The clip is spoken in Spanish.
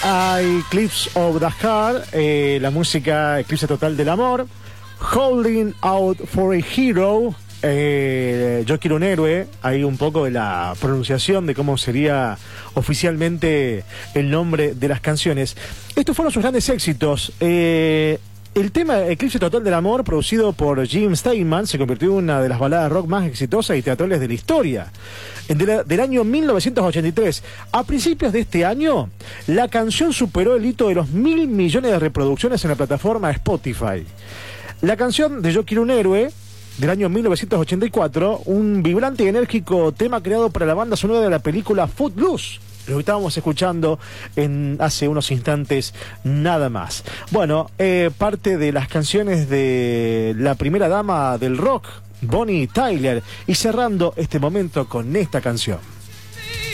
Eclipse of the Heart, la música Eclipse Total del Amor. Holding Out for a Hero, Yo Quiero un Héroe. Hay un poco de la pronunciación de cómo sería oficialmente el nombre de las canciones. Estos fueron sus grandes éxitos. El tema Eclipse Total del Amor, producido por Jim Steinman, se convirtió en una de las baladas rock más exitosas y teatrales de la historia. Del año 1983. A principios de este año, la canción superó el hito de los 1.000 millones de reproducciones en la plataforma Spotify. La canción de Yo Quiero un Héroe, del año 1984, un vibrante y enérgico tema creado para la banda sonora de la película Footloose. Lo estábamos escuchando hace unos instantes nada más. Bueno, parte de las canciones de la primera dama del rock, Bonnie Tyler, y cerrando este momento con esta canción.